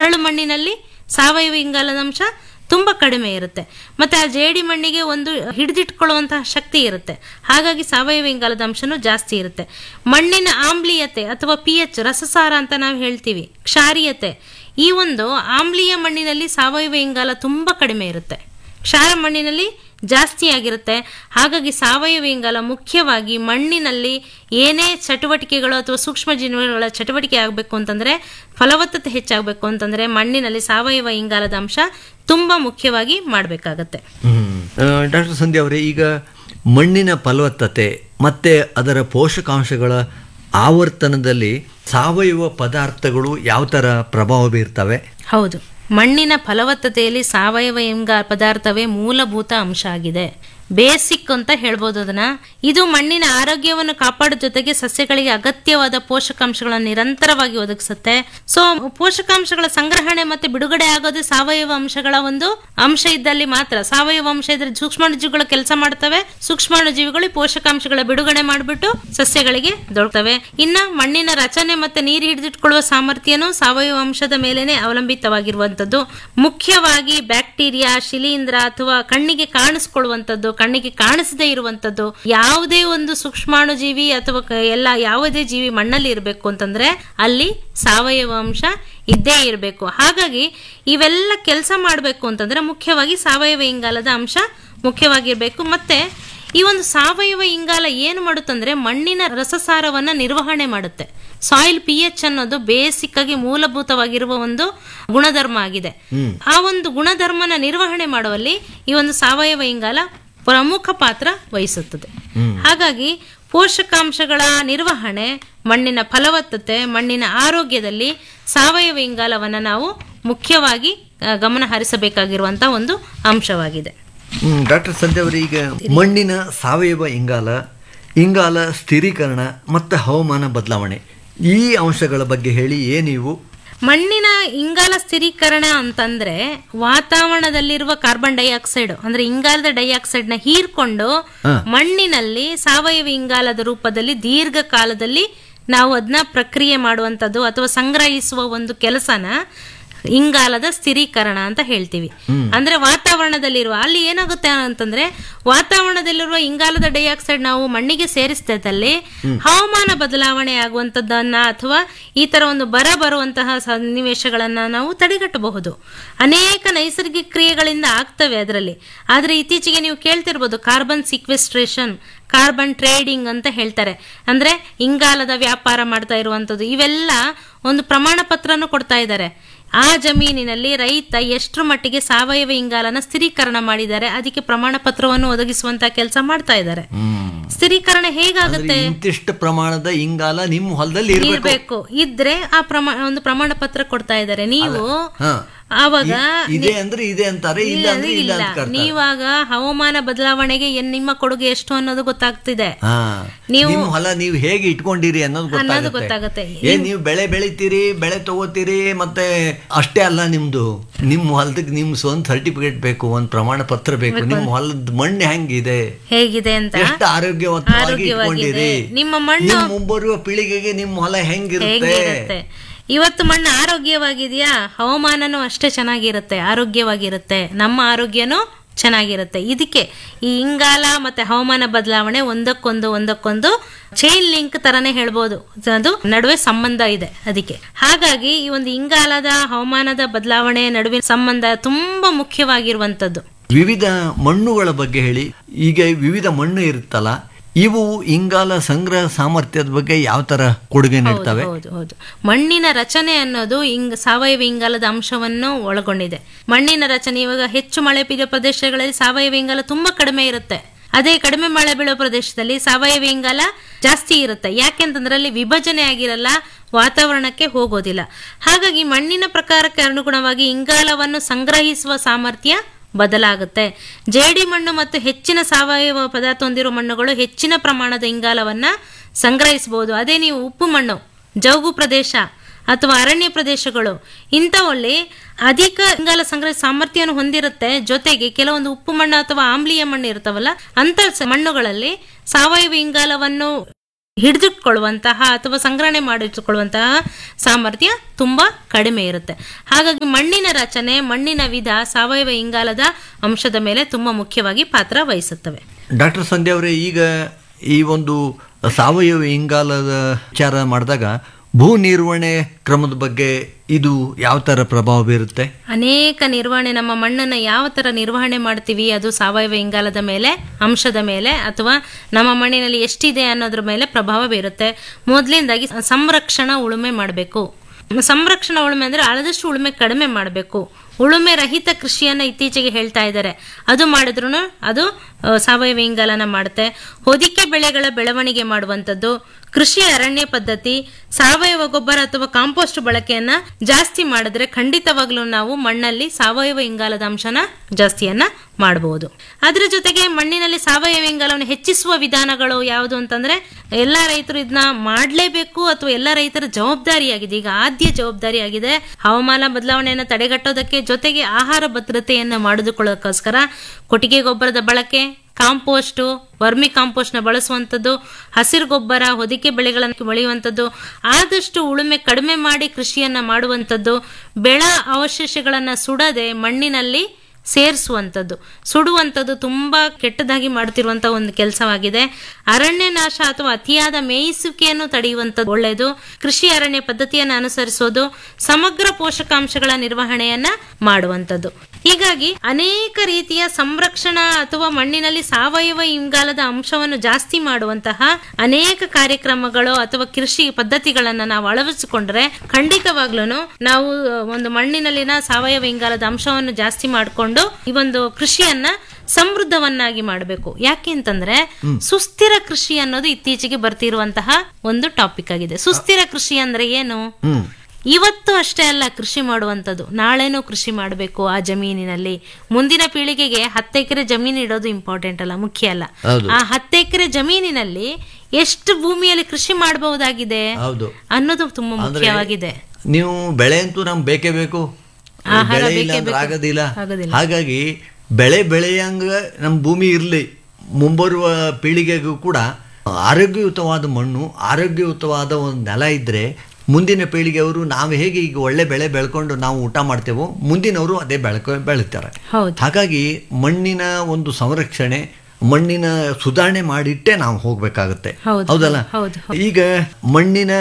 ಮರಳು ಮಣ್ಣಿನಲ್ಲಿ ಸಾವಯವ ಇಂಗಾಲದ ಅಂಶ ತುಂಬಾ ಕಡಿಮೆ ಇರುತ್ತೆ. ಮತ್ತೆ ಆ ಜೇಡಿ ಮಣ್ಣಿಗೆ ಒಂದು ಹಿಡಿದಿಟ್ಕೊಳ್ಳುವಂತಹ ಶಕ್ತಿ ಇರುತ್ತೆ. ಹಾಗಾಗಿ ಸಾವಯವ ಇಂಗಾಲದ ಅಂಶನೂ ಜಾಸ್ತಿ ಇರುತ್ತೆ. ಮಣ್ಣಿನ ಆಮ್ಲೀಯತೆ ಅಥವಾ pH ರಸಸಾರ ಅಂತ ನಾವು ಹೇಳ್ತೀವಿ, ಕ್ಷಾರೀಯತೆ, ಈ ಒಂದು ಆಮ್ಲೀಯ ಮಣ್ಣಿನಲ್ಲಿ ಸಾವಯವ ಇಂಗಾಲ ತುಂಬಾ ಕಡಿಮೆ ಇರುತ್ತೆ, ಕ್ಷಾರ ಮಣ್ಣಿನಲ್ಲಿ ಜಾಸ್ತಿ ಆಗಿರುತ್ತೆ. ಹಾಗಾಗಿ ಸಾವಯವ ಇಂಗಾಲ ಮುಖ್ಯವಾಗಿ ಮಣ್ಣಿನಲ್ಲಿ ಏನೇ ಚಟುವಟಿಕೆಗಳು ಅಥವಾ ಸೂಕ್ಷ್ಮ ಜೀವಿಗಳ ಚಟುವಟಿಕೆ ಆಗಬೇಕು ಅಂತಂದ್ರೆ, ಫಲವತ್ತತೆ ಹೆಚ್ಚಾಗಬೇಕು ಅಂತಂದ್ರೆ ಮಣ್ಣಿನಲ್ಲಿ ಸಾವಯವ ಇಂಗಾಲದ ಅಂಶ ತುಂಬಾ ಮುಖ್ಯವಾಗಿ ಮಾಡಬೇಕಾಗತ್ತೆ. ಡಾಕ್ಟರ್ ಸಂಧ್ಯಾ ಅವರೇ, ಈಗ ಮಣ್ಣಿನ ಫಲವತ್ತತೆ ಮತ್ತೆ ಅದರ ಪೋಷಕಾಂಶಗಳ ಆವರ್ತನದಲ್ಲಿ ಸಾವಯವ ಪದಾರ್ಥಗಳು ಯಾವ ತರ ಪ್ರಭಾವ ಬೀರ್ತವೆ? ಹೌದು, ಮಣ್ಣಿನ ಫಲವತ್ತತೆಯಲ್ಲಿ ಸಾವಯವ ಪದಾರ್ಥವೇ ಮೂಲಭೂತ ಅಂಶ ಆಗಿದೆ. ಬೇಸಿಕ್ ಅಂತ ಹೇಳ್ಬೋದು ಅದನ್ನ. ಇದು ಮಣ್ಣಿನ ಆರೋಗ್ಯವನ್ನು ಕಾಪಾಡೋ ಜೊತೆಗೆ ಸಸ್ಯಗಳಿಗೆ ಅಗತ್ಯವಾದ ಪೋಷಕಾಂಶಗಳನ್ನು ನಿರಂತರವಾಗಿ ಒದಗಿಸುತ್ತೆ. ಸೊ ಪೋಷಕಾಂಶಗಳ ಸಂಗ್ರಹಣೆ ಮತ್ತೆ ಬಿಡುಗಡೆ ಆಗೋದು ಸಾವಯವ ಅಂಶಗಳ ಒಂದು ಅಂಶ ಇದ್ದಲ್ಲಿ ಮಾತ್ರ. ಸಾವಯವ ಅಂಶ ಇದ್ರೆ ಸೂಕ್ಷ್ಮಾಣುಜೀವಿಗಳು ಕೆಲಸ ಮಾಡ್ತವೆ, ಸೂಕ್ಷ್ಮಾಣುಜೀವಿಗಳು ಪೋಷಕಾಂಶಗಳ ಬಿಡುಗಡೆ ಮಾಡಿಬಿಟ್ಟು ಸಸ್ಯಗಳಿಗೆ ದೊರಕ್ತವೆ. ಇನ್ನ ಮಣ್ಣಿನ ರಚನೆ ಮತ್ತೆ ನೀರು ಹಿಡಿದಿಟ್ಕೊಳ್ಳುವ ಸಾಮರ್ಥ್ಯನೂ ಸಾವಯವ ಅಂಶದ ಮೇಲೇನೆ ಅವಲಂಬಿತವಾಗಿರುವಂತದ್ದು. ಮುಖ್ಯವಾಗಿ ಬ್ಯಾಕ್ಟೀರಿಯಾ, ಶಿಲೀಂಧ್ರ ಅಥವಾ ಕಣ್ಣಿಗೆ ಕಾಣಿಸ್ಕೊಳ್ಳುವಂತದ್ದು, ಕಣ್ಣಿಗೆ ಕಾಣಿಸದೇ ಇರುವಂತದ್ದು ಯಾವುದೇ ಒಂದು ಸೂಕ್ಷ್ಮಾಣುಜೀವಿ ಅಥವಾ ಯಾವುದೇ ಜೀವಿ ಮಣ್ಣಲ್ಲಿ ಇರಬೇಕು ಅಂತಂದ್ರೆ ಅಲ್ಲಿ ಸಾವಯವ ಅಂಶ ಇದ್ದೇ ಇರಬೇಕು. ಹಾಗಾಗಿ ಇವೆಲ್ಲ ಕೆಲಸ ಮಾಡಬೇಕು ಅಂತಂದ್ರೆ ಮುಖ್ಯವಾಗಿ ಸಾವಯವ ಇಂಗಾಲದ ಅಂಶ ಮುಖ್ಯವಾಗಿರ್ಬೇಕು. ಮತ್ತೆ ಈ ಒಂದು ಸಾವಯವ ಇಂಗಾಲ ಏನು ಮಾಡುತ್ತಂದ್ರೆ ಮಣ್ಣಿನ ರಸಸಾರವನ್ನ ನಿರ್ವಹಣೆ ಮಾಡುತ್ತೆ. ಸಾಯಿಲ್ pH ಅನ್ನೋದು ಬೇಸಿಕ್ ಆಗಿ ಮೂಲಭೂತವಾಗಿರುವ ಒಂದು ಗುಣಧರ್ಮ ಆಗಿದೆ. ಆ ಒಂದು ಗುಣಧರ್ಮನ ನಿರ್ವಹಣೆ ಮಾಡುವಲ್ಲಿ ಈ ಒಂದು ಸಾವಯವ ಇಂಗಾಲ ಪ್ರಮುಖ ಪಾತ್ರ ವಹಿಸುತ್ತದೆ. ಹಾಗಾಗಿ ಪೋಷಕಾಂಶಗಳ ನಿರ್ವಹಣೆ, ಮಣ್ಣಿನ ಫಲವತ್ತತೆ, ಮಣ್ಣಿನ ಆರೋಗ್ಯದಲ್ಲಿ ಸಾವಯವ ಇಂಗಾಲವನ್ನ ನಾವು ಮುಖ್ಯವಾಗಿ ಗಮನ ಹರಿಸಬೇಕಾಗಿರುವಂತಹ ಒಂದು ಅಂಶವಾಗಿದೆ. ಡಾಕ್ಟರ್ ಸಂಧ್ಯಾ ಅವರು, ಈಗ ಮಣ್ಣಿನ ಸಾವಯವ ಇಂಗಾಲ ಸ್ಥಿರೀಕರಣ ಮತ್ತು ಹವಾಮಾನ ಬದಲಾವಣೆ ಈ ಅಂಶಗಳ ಬಗ್ಗೆ ಹೇಳಿ. ನೀವು ಮಣ್ಣಿನ ಇಂಗಾಲ ಸ್ಥಿರೀಕರಣ ಅಂತಂದ್ರೆ ವಾತಾವರಣದಲ್ಲಿರುವ ಕಾರ್ಬನ್ ಡೈಆಕ್ಸೈಡ್ ಅಂದ್ರೆ ಇಂಗಾಲದ ಡೈಆಕ್ಸೈಡ್ ನ ಹೀರ್ಕೊಂಡು ಮಣ್ಣಿನಲ್ಲಿ ಸಾವಯವ ಇಂಗಾಲದ ರೂಪದಲ್ಲಿ ದೀರ್ಘಕಾಲದಲ್ಲಿ ನಾವು ಅದನ್ನ ಪ್ರಕ್ರಿಯೆ ಮಾಡುವಂತದ್ದು ಅಥವಾ ಸಂಗ್ರಹಿಸುವ ಒಂದು ಕೆಲಸನ ಇಂಗಾಲದ ಸ್ಥಿರೀಕರಣ ಅಂತ ಹೇಳ್ತೀವಿ. ಅಂದ್ರೆ ವಾತಾವರಣದಲ್ಲಿರುವ ಅಲ್ಲಿ ಏನಾಗುತ್ತೆ ಅಂತಂದ್ರೆ ವಾತಾವರಣದಲ್ಲಿರುವ ಇಂಗಾಲದ ಡೈಆಕ್ಸೈಡ್ ನಾವು ಮಣ್ಣಿಗೆ ಸೇರಿಸಿದಲ್ಲಿ ಹವಾಮಾನ ಬದಲಾವಣೆ ಆಗುವಂತದ್ದನ್ನ ಅಥವಾ ಈ ತರ ಒಂದು ಬರುವಂತಹ ಸನ್ನಿವೇಶಗಳನ್ನ ನಾವು ತಡೆಗಟ್ಟಬಹುದು. ಅನೇಕ ನೈಸರ್ಗಿಕ ಕ್ರಿಯೆಗಳಿಂದ ಆಗ್ತವೆ ಅದರಲ್ಲಿ. ಆದ್ರೆ ಇತ್ತೀಚೆಗೆ ನೀವು ಕೇಳ್ತಿರ್ಬೋದು ಕಾರ್ಬನ್ ಸಿಕ್ವೆಸ್ಟ್ರೇಷನ್, ಕಾರ್ಬನ್ ಟ್ರೇಡಿಂಗ್ ಅಂತ ಹೇಳ್ತಾರೆ. ಅಂದ್ರೆ ಇಂಗಾಲದ ವ್ಯಾಪಾರ ಮಾಡ್ತಾ ಇರುವಂತದ್ದು. ಇವೆಲ್ಲ ಒಂದು ಪ್ರಮಾಣ ಪತ್ರನೂ ಕೊಡ್ತಾ ಇದ್ದಾರೆ. ಆ ಜಮೀನಿನಲ್ಲಿ ರೈತ ಎಷ್ಟರ ಮಟ್ಟಿಗೆ ಸಾವಯವ ಇಂಗಾಲನ ಸ್ಥಿರೀಕರಣ ಮಾಡಿದ್ದಾರೆ ಅದಕ್ಕೆ ಪ್ರಮಾಣ ಪತ್ರವನ್ನು ಒದಗಿಸುವಂತ ಕೆಲಸ ಮಾಡ್ತಾ ಇದ್ದಾರೆ. ಸ್ಥಿರೀಕರಣ ಹೇಗಾಗುತ್ತೆ? ಇಂತಿಷ್ಟು ಪ್ರಮಾಣದ ಇಂಗಾಲ ನಿಮ್ಮ ಹೊಲದಲ್ಲಿ ಇರಬೇಕು ಇದ್ರೆ ಆ ಒಂದು ಪ್ರಮಾಣ ಪತ್ರ ಕೊಡ್ತಾ ಇದ್ದಾರೆ. ನೀವು ಆವಾಗ ಇದೆ ಅಂದ್ರೆ ಇದೆ ಅಂತಾರೆ, ಇಲ್ಲ ಅಂದ್ರೆ ಇಲ್ಲ ಅಂತ ಕರ್ತಾರೆ. ನೀವಾಗ ಹವಾಮಾನ ಬದಲಾವಣೆಗೆ ನಿಮ್ಮ ಕೊಡುಗೆ ಎಷ್ಟು ಅನ್ನೋದು ಗೊತ್ತಾಗ್ತಿದೆ. ನೀವು ಹೊಲ ನೀವು ಹೇಗೆ ಇಟ್ಕೊಂಡಿರಿ ಅನ್ನೋದು ಗೊತ್ತಾಗುತ್ತೆ. ನೀವು ಬೆಳೆ ಬೆಳಿತೀರಿ, ಬೆಳೆ ತಗೋತೀರಿ, ಮತ್ತೆ ಅಷ್ಟೇ ಅಲ್ಲ, ನಿಮ್ಮ ಹೊಲದಕ್ಕೆ ನಿಮ್ ಸ್ವಂತ ಸರ್ಟಿಫಿಕೇಟ್ ಬೇಕು, ಒಂದ್ ಪ್ರಮಾಣ ಪತ್ರ ಬೇಕು, ನಿಮ್ಮ ಹೊಲದ ಮಣ್ಣು ಹೇಗಿದೆ ಅಂತ, ಎಷ್ಟು ಆರೋಗ್ಯವಂತವಾಗಿ ಇಟ್ಕೊಂಡಿರಿ, ನಿಮ್ಮ ಮಣ್ಣು ಮುಂಬರುವ ಪೀಳಿಗೆಗೆ ನಿಮ್ಮ ಹೊಲ ಹೆಂಗಿರುತ್ತೆ. ಇವತ್ತು ಮಣ್ಣು ಆರೋಗ್ಯವಾಗಿದೆಯಾ, ಹವಾಮಾನನೂ ಅಷ್ಟೇ ಚೆನ್ನಾಗಿರುತ್ತೆ, ಆರೋಗ್ಯವಾಗಿರುತ್ತೆ, ನಮ್ಮ ಆರೋಗ್ಯನೂ ಚೆನ್ನಾಗಿರುತ್ತೆ. ಇದಕ್ಕೆ ಈ ಇಂಗಾಲ ಮತ್ತೆ ಹವಾಮಾನ ಬದಲಾವಣೆ ಒಂದಕ್ಕೊಂದು ಚೈನ್ ಲಿಂಕ್ ತರನೇ ಹೇಳ್ಬೋದು, ಅದು ನಡುವೆ ಸಂಬಂಧ ಇದೆ ಅದಕ್ಕೆ. ಹಾಗಾಗಿ ಈ ಒಂದು ಇಂಗಾಲದ ಹವಾಮಾನದ ಬದಲಾವಣೆ ನಡುವಿನ ಸಂಬಂಧ ತುಂಬಾ ಮುಖ್ಯವಾಗಿರುವಂತದ್ದು. ವಿವಿಧ ಮಣ್ಣುಗಳ ಬಗ್ಗೆ ಹೇಳಿ. ಈಗ ವಿವಿಧ ಮಣ್ಣು ಇರುತ್ತಲ್ಲ, ಇವು ಇಂಗಾಲ ಸಂಗ್ರಹ ಸಾಮರ್ಥ್ಯದ ಬಗ್ಗೆ ಯಾವ ತರ ಕೊಡುಗೆ ನೀಡ್ತವೆ? ಹೌದು, ಮಣ್ಣಿನ ರಚನೆ ಅನ್ನೋದು ಸಾವಯವ ಇಂಗಾಲದ ಅಂಶವನ್ನು ಒಳಗೊಂಡಿದೆ. ಮಣ್ಣಿನ ರಚನೆ ಇವಾಗ ಹೆಚ್ಚು ಮಳೆ ಬೀಳೋ ಪ್ರದೇಶಗಳಲ್ಲಿ ಸಾವಯವ ಇಂಗಾಲ ತುಂಬಾ ಕಡಿಮೆ ಇರುತ್ತೆ. ಅದೇ ಕಡಿಮೆ ಮಳೆ ಬೀಳೋ ಪ್ರದೇಶದಲ್ಲಿ ಸಾವಯವ ಇಂಗಾಲ ಜಾಸ್ತಿ ಇರುತ್ತೆ. ಯಾಕೆಂತಂದ್ರೆ ಅಲ್ಲಿ ವಿಭಜನೆ ಆಗಿರಲ್ಲ, ವಾತಾವರಣಕ್ಕೆ ಹೋಗೋದಿಲ್ಲ. ಹಾಗಾಗಿ ಮಣ್ಣಿನ ಪ್ರಕಾರಕ್ಕೆ ಅನುಗುಣವಾಗಿ ಇಂಗಾಲವನ್ನು ಸಂಗ್ರಹಿಸುವ ಸಾಮರ್ಥ್ಯ ಬದಲಾಗುತ್ತೆ. ಜೇಡಿ ಮಣ್ಣು ಮತ್ತು ಹೆಚ್ಚಿನ ಸಾವಯವ ಪದಾರ್ಥ ಹೊಂದಿರುವ ಮಣ್ಣುಗಳು ಹೆಚ್ಚಿನ ಪ್ರಮಾಣದ ಇಂಗಾಲವನ್ನ ಸಂಗ್ರಹಿಸಬಹುದು. ಅದೇ ನೀವು ಉಪ್ಪು ಮಣ್ಣು, ಜೌಗು ಪ್ರದೇಶ ಅಥವಾ ಅರಣ್ಯ ಪ್ರದೇಶಗಳು ಇಂಥವಲ್ಲಿ ಅಧಿಕ ಇಂಗಾಲ ಸಂಗ್ರಹ ಸಾಮರ್ಥ್ಯವನ್ನು ಹೊಂದಿರುತ್ತೆ. ಜೊತೆಗೆ ಕೆಲವೊಂದು ಉಪ್ಪು ಮಣ್ಣು ಅಥವಾ ಆಮ್ಲೀಯ ಮಣ್ಣು ಇರ್ತಾವಲ್ಲ, ಅಂತ ಮಣ್ಣುಗಳಲ್ಲಿ ಸಾವಯವ ಇಂಗಾಲವನ್ನು ಹಿಡಿದಿಟ್ಕೊಳ್ಳುವಂತಹ ಅಥವಾ ಸಂಗ್ರಹಣೆ ಮಾಡಿಟ್ಟುಕೊಳ್ಳುವಂತಹ ಸಾಮರ್ಥ್ಯ ತುಂಬಾ ಕಡಿಮೆ ಇರುತ್ತೆ. ಹಾಗಾಗಿ ಮಣ್ಣಿನ ರಚನೆ, ಮಣ್ಣಿನ ವಿಧ ಸಾವಯವ ಇಂಗಾಲದ ಅಂಶದ ಮೇಲೆ ತುಂಬಾ ಮುಖ್ಯವಾಗಿ ಪಾತ್ರ ವಹಿಸುತ್ತವೆ. ಡಾಕ್ಟರ್ ಸಂಧ್ಯಾ ಅವರೇ, ಈಗ ಈ ಒಂದು ಸಾವಯವ ಇಂಗಾಲದ ವಿಚಾರ ಮಾಡಿದಾಗ ಭೂ ನಿರ್ವಹಣೆ ಕ್ರಮದ ಬಗ್ಗೆ ಇದು ಯಾವ ತರ ಪ್ರಭಾವ ಬೀರುತ್ತೆ? ಅನೇಕ ನಿರ್ವಹಣೆ, ನಮ್ಮ ಮಣ್ಣನ್ನು ಯಾವ ತರ ನಿರ್ವಹಣೆ ಮಾಡ್ತೀವಿ ಅದು ಸಾವಯವ ಇಂಗಾಲದ ಮೇಲೆ, ಅಂಶದ ಮೇಲೆ, ಅಥವಾ ನಮ್ಮ ಮಣ್ಣಿನಲ್ಲಿ ಎಷ್ಟಿದೆ ಅನ್ನೋದ್ರ ಮೇಲೆ ಪ್ರಭಾವ ಬೀರುತ್ತೆ. ಮೊದಲಿಂದಾಗಿ ಸಂರಕ್ಷಣಾ ಉಳುಮೆ ಮಾಡಬೇಕು. ಸಂರಕ್ಷಣಾ ಉಳುಮೆ ಅಂದ್ರೆ ಆದಷ್ಟು ಉಳುಮೆ ಕಡಿಮೆ ಮಾಡಬೇಕು. ಉಳುಮೆ ರಹಿತ ಕೃಷಿಯನ್ನ ಇತ್ತೀಚೆಗೆ ಹೇಳ್ತಾ ಇದ್ದಾರೆ. ಅದು ಮಾಡಿದ್ರು ಅದು ಸಾವಯವ ಇಂಗಾಲನ ಮಾಡುತ್ತೆ. ಹೊದಿಕೆ ಬೆಳೆಗಳ ಬೆಳವಣಿಗೆ ಮಾಡುವಂಥದ್ದು, ಕೃಷಿ ಅರಣ್ಯ ಪದ್ಧತಿ, ಸಾವಯವ ಗೊಬ್ಬರ ಅಥವಾ ಕಾಂಪೋಸ್ಟ್ ಬಳಕೆಯನ್ನ ಜಾಸ್ತಿ ಮಾಡಿದ್ರೆ ಖಂಡಿತವಾಗ್ಲೂ ನಾವು ಮಣ್ಣಲ್ಲಿ ಸಾವಯವ ಇಂಗಾಲದ ಅಂಶನ ಜಾಸ್ತಿಯನ್ನ ಮಾಡಬಹುದು. ಅದ್ರ ಜೊತೆಗೆ ಮಣ್ಣಿನಲ್ಲಿ ಸಾವಯವ ಇಂಗಾಲವನ್ನು ಹೆಚ್ಚಿಸುವ ವಿಧಾನಗಳು ಯಾವುದು ಅಂತಂದ್ರೆ, ಎಲ್ಲಾ ರೈತರು ಇದನ್ನ ಮಾಡಲೇಬೇಕು ಅಥವಾ ಎಲ್ಲಾ ರೈತರ ಜವಾಬ್ದಾರಿಯಾಗಿದೆ, ಈಗ ಆದ್ಯ ಜವಾಬ್ದಾರಿಯಾಗಿದೆ. ಹವಾಮಾನ ಬದಲಾವಣೆಯನ್ನು ತಡೆಗಟ್ಟೋದಕ್ಕೆ, ಜೊತೆಗೆ ಆಹಾರ ಭದ್ರತೆಯನ್ನ ಮಾಡಿಕೊಳ್ಳೋದಕ್ಕೋಸ್ಕರ ಕೊಟ್ಟಿಗೆ ಗೊಬ್ಬರದ ಬಳಕೆ, ಕಾಂಪೋಸ್ಟ್, ವರ್ಮಿ ಕಾಂಪೋಸ್ಟ್ ನ ಬಳಸುವಂಥದ್ದು, ಹಸಿರು ಗೊಬ್ಬರ, ಹೊದಿಕೆ ಬೆಳೆಗಳನ್ನು ಬೆಳೆಯುವಂಥದ್ದು, ಆದಷ್ಟು ಉಳುಮೆ ಕಡಿಮೆ ಮಾಡಿ ಕೃಷಿಯನ್ನ ಮಾಡುವಂಥದ್ದು, ಬೆಳೆ ಅವಶೇಷಗಳನ್ನ ಸುಡದೆ ಮಣ್ಣಿನಲ್ಲಿ ಸೇರಿಸುವಂಥದ್ದು. ಸುಡುವಂಥದ್ದು ತುಂಬಾ ಕೆಟ್ಟದಾಗಿ ಮಾಡ್ತಿರುವಂತಹ ಒಂದು ಕೆಲಸವಾಗಿದೆ. ಅರಣ್ಯ ನಾಶ ಅಥವಾ ಅತಿಯಾದ ಮೇಯಿಸುವಿಕೆಯನ್ನು ತಡೆಯುವಂಥದ್ದು ಒಳ್ಳೆಯದು. ಕೃಷಿ ಅರಣ್ಯ ಪದ್ಧತಿಯನ್ನು ಅನುಸರಿಸೋದು, ಸಮಗ್ರ ಪೋಷಕಾಂಶಗಳ ನಿರ್ವಹಣೆಯನ್ನ ಮಾಡುವಂಥದ್ದು. ಹೀಗಾಗಿ ಅನೇಕ ರೀತಿಯ ಸಂರಕ್ಷಣಾ ಅಥವಾ ಮಣ್ಣಿನಲ್ಲಿ ಸಾವಯವ ಇಂಗಾಲದ ಅಂಶವನ್ನು ಜಾಸ್ತಿ ಮಾಡುವಂತಹ ಅನೇಕ ಕಾರ್ಯಕ್ರಮಗಳು ಅಥವಾ ಕೃಷಿ ಪದ್ಧತಿಗಳನ್ನ ನಾವು ಅಳವಡಿಸಿಕೊಂಡ್ರೆ ಖಂಡಿತವಾಗ್ಲೂ ನಾವು ಒಂದು ಮಣ್ಣಿನಲ್ಲಿನ ಸಾವಯವ ಇಂಗಾಲದ ಅಂಶವನ್ನು ಜಾಸ್ತಿ ಮಾಡಿಕೊಂಡು ಈ ಒಂದು ಕೃಷಿಯನ್ನ ಸಮೃದ್ಧವನ್ನಾಗಿ ಮಾಡಬೇಕು. ಯಾಕೆ ಅಂತಂದ್ರೆ ಸುಸ್ಥಿರ ಕೃಷಿ ಅನ್ನೋದು ಇತ್ತೀಚೆಗೆ ಬರ್ತಿರುವಂತಹ ಒಂದು ಟಾಪಿಕ್ ಆಗಿದೆ. ಸುಸ್ಥಿರ ಕೃಷಿ ಅಂದ್ರೆ ಏನು? ಇವತ್ತು ಅಷ್ಟೇ ಅಲ್ಲ ಕೃಷಿ ಮಾಡುವಂಥದ್ದು, ನಾಳೆನೂ ಕೃಷಿ ಮಾಡಬೇಕು ಆ ಜಮೀನಿನಲ್ಲಿ. ಮುಂದಿನ ಪೀಳಿಗೆಗೆ 10 ಎಕರೆ ಜಮೀನು ಇಡೋದು ಇಂಪಾರ್ಟೆಂಟ್ ಅಲ್ಲ, ಮುಖ್ಯ ಅಲ್ಲ. ಆ 10 ಎಕರೆ ಜಮೀನಿನಲ್ಲಿ ಎಷ್ಟು ಭೂಮಿಯಲ್ಲಿ ಕೃಷಿ ಮಾಡಬಹುದಾಗಿದೆ ಅನ್ನೋದು ತುಂಬಾ ಮುಖ್ಯವಾಗಿದೆ. ನೀವು ಬೆಳೆ ಅಂತೂ ನಮ್ಗೆ ಬೇಕೇ ಬೇಕು, ಬೆಳೆ ಇಲ್ಲ ಅಂದ್ರೆ ಆಗೋದಿಲ್ಲ. ಹಾಗಾಗಿ ಬೆಳೆಯಂಗ ನಮ್ಮ ಭೂಮಿ ಇರಲಿ, ಮುಂಬರುವ ಪೀಳಿಗೆಗೂ ಕೂಡ ಆರೋಗ್ಯಯುತವಾದ ಮಣ್ಣು, ಆರೋಗ್ಯಯುತವಾದ ಒಂದು ನೆಲ ಇದ್ರೆ ಮುಂದಿನ ಪೀಳಿಗೆಯವರು ನಾವು ಹೇಗೆ ಈಗ ಒಳ್ಳೆ ಬೆಳೆ ಬೆಳ್ಕೊಂಡು ನಾವು ಊಟ ಮಾಡ್ತೇವೋ ಮುಂದಿನವರು ಅದೇ ಬೆಳೀತಾರೆ. ಹಾಗಾಗಿ ಮಣ್ಣಿನ ಒಂದು ಸಂರಕ್ಷಣೆ, ಮಣ್ಣಿನ ಸುಧಾರಣೆ ಮಾಡಿಟ್ಟೆ ನಾವು ಹೋಗ್ಬೇಕಾಗತ್ತೆ, ಹೌದಲ್ಲ? ಈಗ ಮಣ್ಣಿನ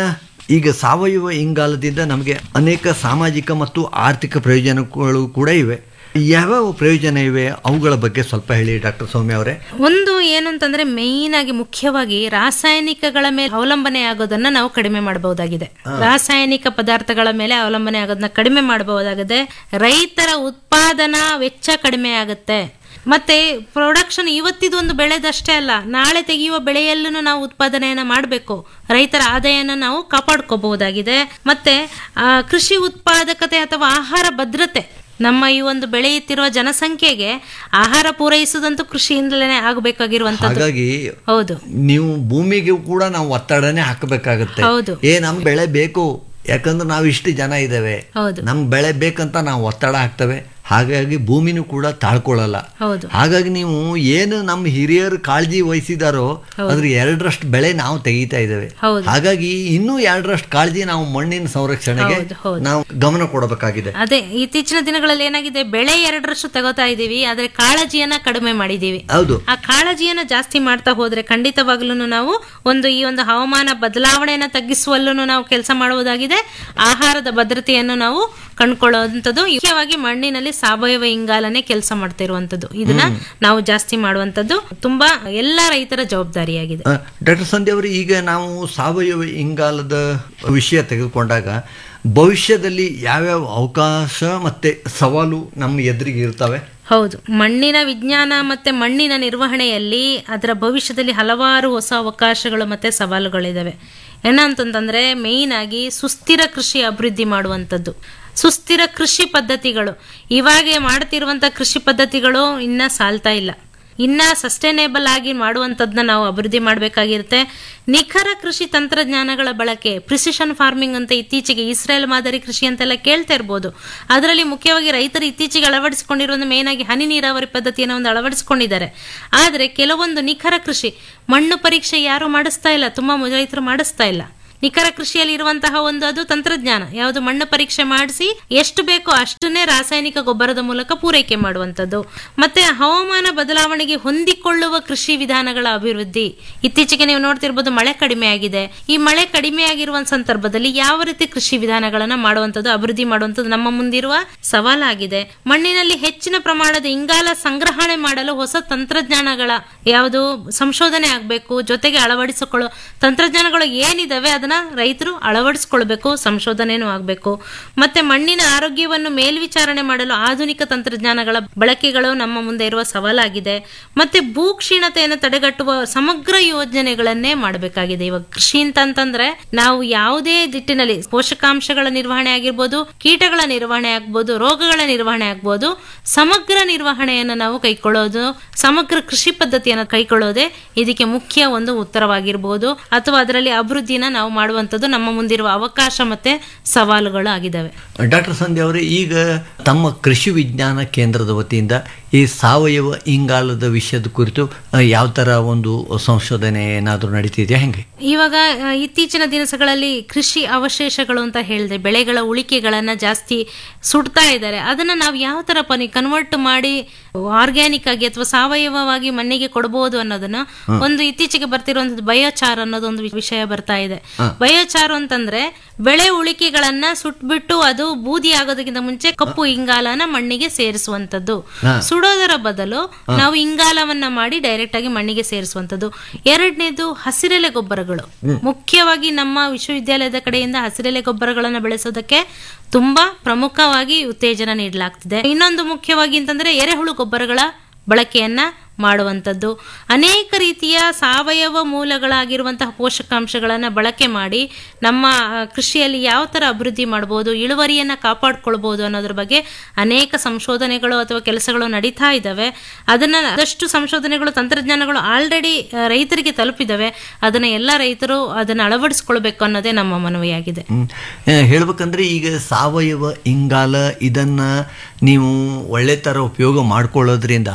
ಸಾವಯವ ಇಂಗಾಲದಿಂದ ನಮಗೆ ಅನೇಕ ಸಾಮಾಜಿಕ ಮತ್ತು ಆರ್ಥಿಕ ಪ್ರಯೋಜನಗಳು ಕೂಡ ಇವೆ. ಯಾವ್ಯಾವ ಪ್ರಯೋಜನ ಇವೆ ಅವುಗಳ ಬಗ್ಗೆ ಸ್ವಲ್ಪ ಹೇಳಿ ಡಾಕ್ಟರ್ ಸೌಮ್ಯ ಅವರೇ. ಒಂದು ಏನು ಅಂತಂದ್ರೆ, ಮೇಯ್ನ್ ಆಗಿ ಮುಖ್ಯವಾಗಿ ರಾಸಾಯನಿಕಗಳ ಮೇಲೆ ಅವಲಂಬನೆ ಆಗೋದನ್ನ ನಾವು ಕಡಿಮೆ ಮಾಡಬಹುದಾಗಿದೆ. ರಾಸಾಯನಿಕ ಪದಾರ್ಥಗಳ ಮೇಲೆ ಅವಲಂಬನೆ ಆಗೋದನ್ನ ಕಡಿಮೆ ಮಾಡಬಹುದಾಗಿದೆ. ರೈತರ ಉತ್ಪಾದನಾ ವೆಚ್ಚ ಕಡಿಮೆ ಆಗುತ್ತೆ. ಮತ್ತೆ ಪ್ರೊಡಕ್ಷನ್ ಇವತ್ತಿದೊಂದು ಬೆಳೆದಷ್ಟೇ ಅಲ್ಲ, ನಾಳೆ ತೆಗೆಯುವ ಬೆಳೆಯಲ್ಲೂ ನಾವು ಉತ್ಪಾದನೆಯನ್ನ ಮಾಡಬೇಕು. ರೈತರ ಆದಾಯನ ನಾವು ಕಾಪಾಡ್ಕೋಬಹುದಾಗಿದೆ. ಮತ್ತೆ ಕೃಷಿ ಉತ್ಪಾದಕತೆ ಅಥವಾ ಆಹಾರ ಭದ್ರತೆ, ನಮ್ಮ ಈ ಒಂದು ಬೆಳೆಯುತ್ತಿರುವ ಜನಸಂಖ್ಯೆಗೆ ಆಹಾರ ಪೂರೈಸುವುದಂತೂ ಕೃಷಿಯಿಂದಲೇ ಆಗಬೇಕಾಗಿರುವಂತದ್ದು. ಹಾಗಾಗಿ ಹೌದು, ನೀವು ಭೂಮಿಗೆ ಕೂಡ ನಾವು ಒತ್ತಡನೇ ಹಾಕಬೇಕಾಗುತ್ತೆ. ಹೌದು, ನಮ್ ಬೆಳೆ ಬೇಕು, ಯಾಕಂದ್ರೆ ನಾವು ಇಷ್ಟು ಜನ ಇದ್ದೇವೆ, ನಮ್ ಬೆಳೆ ಬೇಕಂತ ನಾವು ಒತ್ತಡ ಹಾಕ್ತೇವೆ. ಹಾಗಾಗಿ ಭೂಮಿನೂ ಕೂಡ ತಾಳ್ಕೊಳ್ಳಲ್ಲ. ಹಾಗಾಗಿ ನೀವು ಏನು ನಮ್ಮ ಹಿರಿಯರು ಕಾಳಜಿ ವಹಿಸಿದಾರೋ ಅದ್ರ 2ರಷ್ಟು ಬೆಳೆ ನಾವು ತೆಗಿತಾ ಇದ್ದೇವೆ. ಹಾಗಾಗಿ ಇನ್ನೂ 2ರಷ್ಟು ಕಾಳಜಿ ನಾವು ಮಣ್ಣಿನ ಸಂರಕ್ಷಣೆಗೆ ನಾವು ಗಮನ ಕೊಡಬೇಕಾಗಿದೆ. ಅದೇ ಇತ್ತೀಚಿನ ದಿನಗಳಲ್ಲಿ ಏನಾಗಿದೆ, ಬೆಳೆ 2ರಷ್ಟು ತಗೋತಾ ಇದೀವಿ, ಆದ್ರೆ ಕಾಳಜಿಯನ್ನ ಕಡಿಮೆ ಮಾಡಿದೀವಿ. ಹೌದು, ಆ ಕಾಳಜಿಯನ್ನ ಜಾಸ್ತಿ ಮಾಡ್ತಾ ಹೋದ್ರೆ ಖಂಡಿತವಾಗ್ಲೂ ನಾವು ಈ ಒಂದು ಹವಾಮಾನ ಬದಲಾವಣೆಯನ್ನ ತಗ್ಗಿಸುವಲ್ಲೂ ನಾವು ಕೆಲಸ ಮಾಡುವುದಾಗಿದೆ. ಆಹಾರದ ಭದ್ರತೆಯನ್ನು ನಾವು ಕಂಡುಕೊಳ್ಳುವಂಥದ್ದು, ಮುಖ್ಯವಾಗಿ ಮಣ್ಣಿನಲ್ಲಿ ಸಾವಯವ ಇಂಗಾಲನೆ ಕೆಲಸ ಮಾಡ್ತಾ ಇರುವಂತದ್ದು. ಇದನ್ನ ನಾವು ಜಾಸ್ತಿ ಮಾಡುವಂತದ್ದು ತುಂಬಾ ಎಲ್ಲಾ ರೈತರ ಜವಾಬ್ದಾರಿಯಾಗಿದೆ. ಡಾಕ್ಟರ್ ಸಂಧ್ಯಾ ಅವರು, ಈಗ ನಾವು ಸಾವಯವ ಇಂಗಾಲದ ವಿಷಯ ತೆಗೆದುಕೊಂಡಾಗ ಭವಿಷ್ಯದಲ್ಲಿ ಯಾವ್ಯಾವ ಅವಕಾಶ ಮತ್ತೆ ಸವಾಲು ನಮ್ಮ ಎದುರಿಗೆ ಇರ್ತವೆ? ಹೌದು, ಮಣ್ಣಿನ ವಿಜ್ಞಾನ ಮತ್ತೆ ಮಣ್ಣಿನ ನಿರ್ವಹಣೆಯಲ್ಲಿ ಅದರ ಭವಿಷ್ಯದಲ್ಲಿ ಹಲವಾರು ಹೊಸ ಅವಕಾಶಗಳು ಮತ್ತೆ ಸವಾಲುಗಳಿದಾವೆ. ಏನಂತಂದ್ರೆ ಮೇಯ್ನ್ ಆಗಿ ಸುಸ್ಥಿರ ಕೃಷಿ ಅಭಿವೃದ್ಧಿ ಮಾಡುವಂಥದ್ದು, ಸುಸ್ಥಿರ ಕೃಷಿ ಪದ್ಧತಿಗಳು. ಇವಾಗ ಮಾಡ್ತಿರುವಂತ ಕೃಷಿ ಪದ್ಧತಿಗಳು ಇನ್ನ ಸಾಲ್ತಾ ಇಲ್ಲ. ಇನ್ನ ಸಸ್ಟೈನೇಬಲ್ ಆಗಿ ಮಾಡುವಂಥದ್ದನ್ನ ನಾವು ಅಭಿವೃದ್ಧಿ ಮಾಡಬೇಕಾಗಿರುತ್ತೆ. ನಿಖರ ಕೃಷಿ ತಂತ್ರಜ್ಞಾನಗಳ ಬಳಕೆ, ಪ್ರಿಸಿಷನ್ ಫಾರ್ಮಿಂಗ್ ಅಂತ ಇತ್ತೀಚೆಗೆ ಇಸ್ರೇಲ್ ಮಾದರಿ ಕೃಷಿ ಅಂತೆಲ್ಲ ಕೇಳ್ತಾ ಇರ್ಬೋದು. ಅದರಲ್ಲಿ ಮುಖ್ಯವಾಗಿ ರೈತರು ಇತ್ತೀಚೆಗೆ ಅಳವಡಿಸಿಕೊಂಡಿರೋದು ಮೇನ್ ಆಗಿ ಹನಿ ನೀರಾವರಿ ಪದ್ಧತಿಯನ್ನು ಒಂದು ಅಳವಡಿಸಿಕೊಂಡಿದ್ದಾರೆ. ಆದರೆ ಕೆಲವೊಂದು ನಿಖರ ಕೃಷಿ, ಮಣ್ಣು ಪರೀಕ್ಷೆ ಯಾರು ಮಾಡಿಸ್ತಾ ಇಲ್ಲ, ತುಂಬಾ ರೈತರು ಮಾಡಿಸ್ತಾ ಇಲ್ಲ. ನಿಖರ ಕೃಷಿಯಲ್ಲಿ ಇರುವಂತಹ ಒಂದು ಅದು ತಂತ್ರಜ್ಞಾನ ಯಾವುದು, ಮಣ್ಣು ಪರೀಕ್ಷೆ ಮಾಡಿಸಿ ಎಷ್ಟು ಬೇಕೋ ಅಷ್ಟನ್ನೇ ರಾಸಾಯನಿಕ ಗೊಬ್ಬರದ ಮೂಲಕ ಪೂರೈಕೆ ಮಾಡುವಂಥದ್ದು. ಮತ್ತೆ ಹವಾಮಾನ ಬದಲಾವಣೆಗೆ ಹೊಂದಿಕೊಳ್ಳುವ ಕೃಷಿ ವಿಧಾನಗಳ ಅಭಿವೃದ್ಧಿ. ಇತ್ತೀಚೆಗೆ ನೀವು ನೋಡ್ತಿರ್ಬೋದು, ಮಳೆ ಕಡಿಮೆ ಆಗಿದೆ. ಈ ಮಳೆ ಕಡಿಮೆ ಆಗಿರುವ ಸಂದರ್ಭದಲ್ಲಿ ಯಾವ ರೀತಿ ಕೃಷಿ ವಿಧಾನಗಳನ್ನ ಮಾಡುವಂಥದ್ದು, ಅಭಿವೃದ್ಧಿ ಮಾಡುವಂಥದ್ದು ನಮ್ಮ ಮುಂದಿರುವ ಸವಾಲಾಗಿದೆ. ಮಣ್ಣಿನಲ್ಲಿ ಹೆಚ್ಚಿನ ಪ್ರಮಾಣದ ಇಂಗಾಲ ಸಂಗ್ರಹಣೆ ಮಾಡಲು ಹೊಸ ತಂತ್ರಜ್ಞಾನಗಳ ಯಾವುದು ಸಂಶೋಧನೆ ಆಗಬೇಕು. ಜೊತೆಗೆ ಅಳವಡಿಸಿಕೊಳ್ಳೋ ತಂತ್ರಜ್ಞಾನಗಳು ಏನಿದಾವೆ ಅದನ್ನ ರೈತರು ಅಳವಡಿಸಿಕೊಳ್ಬೇಕು, ಸಂಶೋಧನೆನೂ ಆಗಬೇಕು. ಮತ್ತೆ ಮಣ್ಣಿನ ಆರೋಗ್ಯವನ್ನು ಮೇಲ್ವಿಚಾರಣೆ ಮಾಡಲು ಆಧುನಿಕ ತಂತ್ರಜ್ಞಾನಗಳ ಬಳಕೆಗಳು ನಮ್ಮ ಮುಂದೆ ಇರುವ ಸವಾಲಾಗಿದೆ. ಮತ್ತೆ ಭೂ ಕ್ಷೀಣತೆಯನ್ನು ತಡೆಗಟ್ಟುವ ಸಮಗ್ರ ಯೋಜನೆಗಳನ್ನೇ ಮಾಡಬೇಕಾಗಿದೆ. ಇವಾಗ ಕೃಷಿ ಅಂತಂದ್ರೆ ನಾವು ಯಾವುದೇ ದಿಟ್ಟಿನಲ್ಲಿ ಪೋಷಕಾಂಶಗಳ ನಿರ್ವಹಣೆ ಆಗಿರ್ಬೋದು, ಕೀಟಗಳ ನಿರ್ವಹಣೆ ಆಗ್ಬೋದು, ರೋಗಗಳ ನಿರ್ವಹಣೆ ಆಗ್ಬೋದು, ಸಮಗ್ರ ನಿರ್ವಹಣೆಯನ್ನು ನಾವು ಕೈಗೊಳ್ಳೋದು, ಸಮಗ್ರ ಕೃಷಿ ಪದ್ಧತಿಯನ್ನು ಕೈಗೊಳ್ಳೋದೇ ಇದಕ್ಕೆ ಮುಖ್ಯ ಒಂದು ಉತ್ತರವಾಗಿರ್ಬೋದು. ಅಥವಾ ಅದರಲ್ಲಿ ಅಭಿವೃದ್ಧಿನ ನಾವು ಮಾಡುವಂಥದ್ದು ನಮ್ಮ ಮುಂದಿರುವ ಅವಕಾಶ ಮತ್ತೆ ಸವಾಲುಗಳು ಆಗಿದ್ದಾವೆ. ಡಾಕ್ಟರ್ ಸಂಧ್ಯಾ ಅವರೇ, ಈಗ ತಮ್ಮ ಕೃಷಿ ವಿಜ್ಞಾನ ಕೇಂದ್ರದ ವತಿಯಿಂದ ಈ ಸಾವಯವ ಇಂಗಾಲದ ವಿಷಯದ ಕುರಿತು ಯಾವ ತರ ಒಂದು ಸಂಶೋಧನೆ ಏನಾದರೂ ನಡೀತಿದೆಯಾ, ಹೆಂಗೆ? ಇವಾಗ ಇತ್ತೀಚಿನ ದಿನಗಳಲ್ಲಿ ಕೃಷಿ ಅವಶೇಷಗಳು ಅಂತ ಹೇಳಿದೆ, ಬೆಳೆಗಳ ಉಳಿಕೆಗಳನ್ನ ಜಾಸ್ತಿ ಸುಡ್ತಾ ಇದ್ದಾರೆ. ಅದನ್ನ ನಾವು ಯಾವ ತರ ಕನ್ವರ್ಟ್ ಮಾಡಿ ಆರ್ಗ್ಯಾನಿಕ್ ಆಗಿ ಅಥವಾ ಸಾವಯವವಾಗಿ ಮಣ್ಣಿಗೆ ಕೊಡಬಹುದು ಅನ್ನೋದನ್ನ ಒಂದು ಇತ್ತೀಚೆಗೆ ಬರ್ತಿರುವಂತದ್ದು ಬಯೋಚಾರ್ ಅನ್ನೋದೊಂದು ವಿಷಯ ಬರ್ತಾ ಇದೆ. ಬಯೋಚಾರ್ ಅಂತಂದ್ರೆ ಬೆಳೆ ಉಳಿಕೆಗಳನ್ನ ಸುಟ್ಬಿಟ್ಟು ಅದು ಬೂದಿ ಆಗೋದಕ್ಕಿಂತ ಮುಂಚೆ ಕಪ್ಪು ಇಂಗಾಲನ ಮಣ್ಣಿಗೆ ಸೇರಿಸುವಂತದ್ದು. ಸುಡೋದರ ಬದಲು ನಾವು ಇಂಗಾಲವನ್ನ ಮಾಡಿ ಡೈರೆಕ್ಟ್ ಆಗಿ ಮಣ್ಣಿಗೆ ಸೇರಿಸುವಂತದ್ದು. ಎರಡನೇದು ಹಸಿರೆಲೆ ಗೊಬ್ಬರಗಳು. ಮುಖ್ಯವಾಗಿ ನಮ್ಮ ವಿಶ್ವವಿದ್ಯಾಲಯದ ಕಡೆಯಿಂದ ಹಸಿರೆಲೆ ಗೊಬ್ಬರಗಳನ್ನು ಬೆಳೆಸೋದಕ್ಕೆ ತುಂಬಾ ಪ್ರಮುಖವಾಗಿ ಉತ್ತೇಜನ ನೀಡಲಾಗ್ತಿದೆ. ಇನ್ನೊಂದು ಮುಖ್ಯವಾಗಿ ಅಂತಂದ್ರೆ ಎರೆಹುಳು ಗೊಬ್ಬರಗಳ ಬಳಕೆಯನ್ನ ಮಾಡುವಂಥದ್ದು. ಅನೇಕ ರೀತಿಯ ಸಾವಯವ ಮೂಲಗಳಾಗಿರುವಂತಹ ಪೋಷಕಾಂಶಗಳನ್ನು ಬಳಕೆ ಮಾಡಿ ನಮ್ಮ ಕೃಷಿಯಲ್ಲಿ ಯಾವ ಥರ ಅಭಿವೃದ್ಧಿ ಮಾಡ್ಬೋದು, ಇಳುವರಿಯನ್ನು ಕಾಪಾಡ್ಕೊಳ್ಬೋದು ಅನ್ನೋದ್ರ ಬಗ್ಗೆ ಅನೇಕ ಸಂಶೋಧನೆಗಳು ಅಥವಾ ಕೆಲಸಗಳು ನಡೀತಾ ಇದ್ದಾವೆ. ಅದಷ್ಟು ಸಂಶೋಧನೆಗಳು, ತಂತ್ರಜ್ಞಾನಗಳು ಆಲ್ರೆಡಿ ರೈತರಿಗೆ ತಲುಪಿದ್ದಾವೆ. ಅದನ್ನ ಎಲ್ಲ ರೈತರು ಅದನ್ನು ಅಳವಡಿಸ್ಕೊಳ್ಬೇಕು ಅನ್ನೋದೇ ನಮ್ಮ ಮನವಿಯಾಗಿದೆ. ಹೇಳ್ಬೇಕಂದ್ರೆ ಈಗ ಸಾವಯವ ಇಂಗಾಲ ಇದನ್ನ ನೀವು ಒಳ್ಳೆ ಥರ ಉಪಯೋಗ ಮಾಡ್ಕೊಳ್ಳೋದ್ರಿಂದ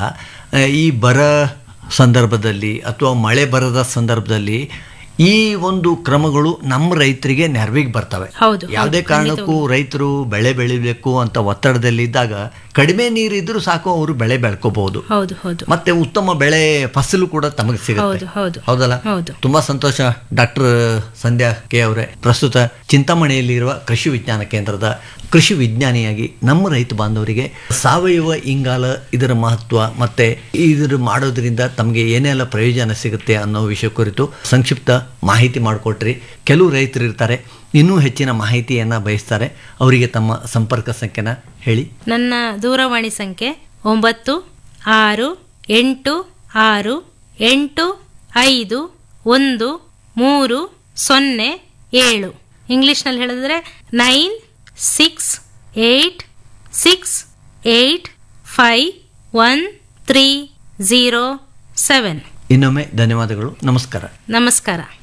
ಈ ಬರ ಸಂದರ್ಭದಲ್ಲಿ ಅಥವಾ ಮಳೆ ಬರದ ಸಂದರ್ಭದಲ್ಲಿ ಈ ಒಂದು ಕ್ರಮಗಳು ನಮ್ಮ ರೈತರಿಗೆ ನೆರವಿಗೆ ಬರ್ತವೆ. ಯಾವುದೇ ಕಾರಣಕ್ಕೂ ರೈತರು ಬೆಳೆ ಬೆಳಿಬೇಕು ಅಂತ ಒತ್ತಡದಲ್ಲಿದ್ದಾಗ ಕಡಿಮೆ ನೀರಿದ್ರೂ ಸಾಕು, ಅವರು ಬೆಳೆ ಬೆಳ್ಕೋಬಹುದು. ಮತ್ತೆ ಉತ್ತಮ ಬೆಳೆ ಫಸಲು ಕೂಡ ತಮಗೆ ಸಿಗುತ್ತೆ. ಹೌದಲ್ಲ? ತುಂಬಾ ಸಂತೋಷ ಡಾಕ್ಟರ್ ಸಂಧ್ಯಾ ಕೆ ಅವರೇ. ಪ್ರಸ್ತುತ ಚಿಂತಾಮಣಿಯಲ್ಲಿರುವ ಕೃಷಿ ವಿಜ್ಞಾನ ಕೇಂದ್ರದ ಕೃಷಿ ವಿಜ್ಞಾನಿಯಾಗಿ ನಮ್ಮ ರೈತ ಬಾಂಧವರಿಗೆ ಸಾವಯವ ಇಂಗಾಲ ಇದರ ಮಹತ್ವ ಮತ್ತೆ ಇದರ ಮಾಡೋದ್ರಿಂದ ತಮಗೆ ಏನೆಲ್ಲ ಪ್ರಯೋಜನ ಸಿಗುತ್ತೆ ಅನ್ನೋ ವಿಷಯ ಕುರಿತು ಸಂಕ್ಷಿಪ್ತ ಮಾಹಿತಿ ಮಾಡಿಕೊಟ್ರಿ. ಕೆಲವು ರೈತರು ಇರ್ತಾರೆ ಇನ್ನೂ ಹೆಚ್ಚಿನ ಮಾಹಿತಿಯನ್ನು ಬಯಸ್ತಾರೆ, ಅವರಿಗೆ ತಮ್ಮ ಸಂಪರ್ಕ ಸಂಖ್ಯೆನ ಹೇಳಿ. ನನ್ನ ದೂರವಾಣಿ ಸಂಖ್ಯೆ 9686851307. ಇಂಗ್ಲಿಷ್ನಲ್ಲಿ ಹೇಳಿದ್ರೆ 9686851307. ಇನ್ನೊಮ್ಮೆ ಧನ್ಯವಾದಗಳು. ನಮಸ್ಕಾರ. ನಮಸ್ಕಾರ.